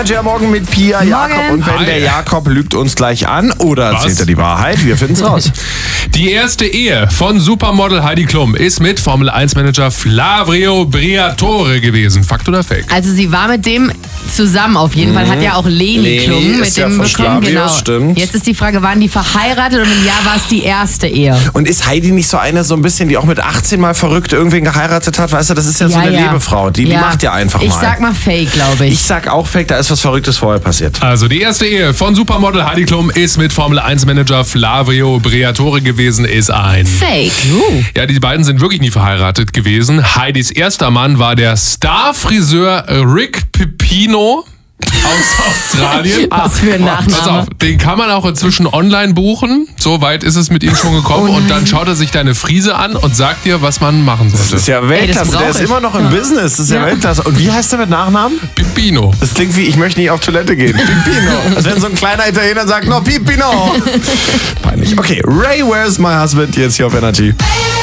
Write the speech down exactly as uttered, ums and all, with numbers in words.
Ja, morgen mit Pia, Jakob. Und wenn Hi. der Jakob lügt uns gleich an oder Was? erzählt er die Wahrheit, wir finden es raus. Die erste Ehe von Supermodel Heidi Klum ist mit Formel eins Manager Flavio Briatore gewesen. Fakt oder Fake? Also sie war mit dem zusammen auf jeden Fall, hat ja auch Leni, Leni Klum mit ist ja dem von bekommen. Flavius, Genau. stimmt. Jetzt ist die Frage, waren die verheiratet und im Jahr war es die erste Ehe? Und ist Heidi nicht so eine, so ein bisschen, die auch mit achtzehn mal verrückt irgendwen geheiratet hat? Weißt du, das ist ja, so eine Lebefrau. Die, die macht ja einfach mal. Ich sag mal Fake, glaube ich. Ich sag auch Fake, da ist was Verrücktes vorher passiert. Also die erste Ehe von Supermodel Heidi Klum ist mit Formel eins Manager Flavio Briatore gewesen, ist ein Fake. Ja, die beiden sind wirklich nie verheiratet gewesen. Heidis erster Mann war der Starfriseur Rick Pipino aus Australien. Was für ein Pass Nachname. auf, den kann man auch inzwischen online buchen. So weit ist es mit ihm schon gekommen. Oh und dann schaut er sich deine Frise an und sagt dir, was man machen Das sollte. ist ja Weltklasse. brauch Der ist ich. immer noch im Business. Das ist ja, Ja. Weltklasse. Und wie heißt der mit Nachnamen? Pipino. Das klingt wie, ich möchte nicht auf Toilette gehen. Pipino. Als wenn so ein kleiner Italiener sagt, no, Pipino. Peinlich. Okay, Ray, Where's My Husband? Jetzt hier auf Energy. Baby,